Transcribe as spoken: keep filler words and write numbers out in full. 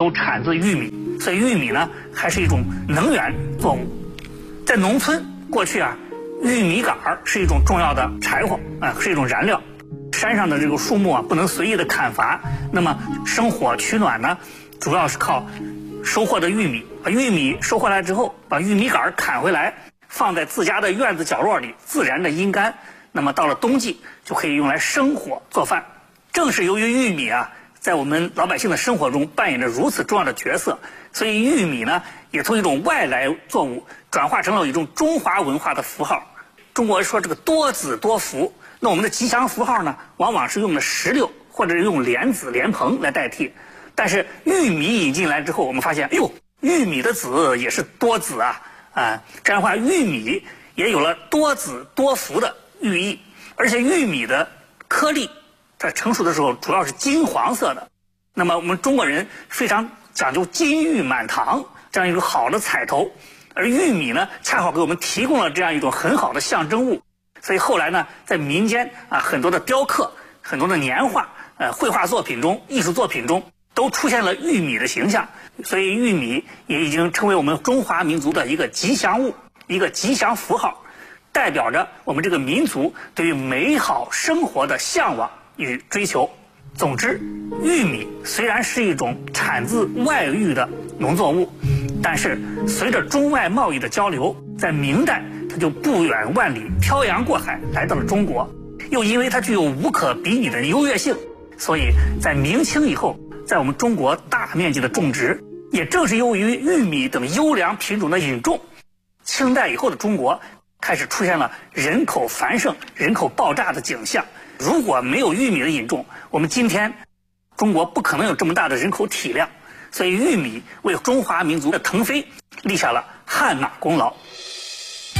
都产自玉米，所以玉米呢还是一种能源作物。在农村，过去啊，玉米杆儿是一种重要的柴火啊，是一种燃料。山上的这个树木啊，不能随意的砍伐，那么生火取暖呢，主要是靠收获的玉米。把玉米收回来之后，把玉米杆儿砍回来，放在自家的院子角落里自然的阴干。那么到了冬季，就可以用来生火做饭。正是由于玉米啊，在我们老百姓的生活中扮演着如此重要的角色，所以玉米呢，也从一种外来作物转化成了一种中华文化的符号。中国说这个多子多福，那我们的吉祥符号呢，往往是用的石榴或者用莲子、莲蓬来代替。但是玉米引进来之后，我们发现，哎呦，玉米的子也是多子啊，啊，这样的话，玉米也有了多子多福的寓意。而且玉米的颗粒在成熟的时候主要是金黄色的。那么我们中国人非常讲究金玉满堂这样一种好的彩头，而玉米呢，恰好给我们提供了这样一种很好的象征物。所以后来呢，在民间啊，很多的雕刻、很多的年画、呃绘画作品中、艺术作品中都出现了玉米的形象。所以玉米也已经成为我们中华民族的一个吉祥物，一个吉祥符号，代表着我们这个民族对于美好生活的向往与追求。总之，玉米虽然是一种产自外域的农作物，但是随着中外贸易的交流，在明代它就不远万里漂洋过海来到了中国。又因为它具有无可比拟的优越性，所以在明清以后，在我们中国大面积的种植。也正是由于玉米等优良品种的引种，清代以后的中国开始出现了人口繁盛、人口爆炸的景象。如果没有玉米的引种，我们今天中国不可能有这么大的人口体量。所以玉米为中华民族的腾飞立下了汗马功劳。